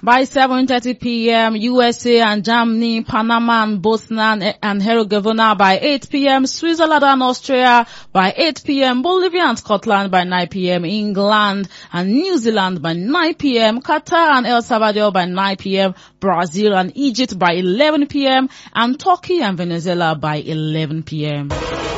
By 7:30 p.m., USA and Germany, Panama and Bosnia and Herzegovina by 8 p.m., Switzerland and Austria by 8 p.m., Bolivia and Scotland by 9 p.m., England and New Zealand by 9 p.m., Qatar and El Salvador by 9 p.m., Brazil and Egypt by 11 p.m., and Turkey and Venezuela by 11 p.m.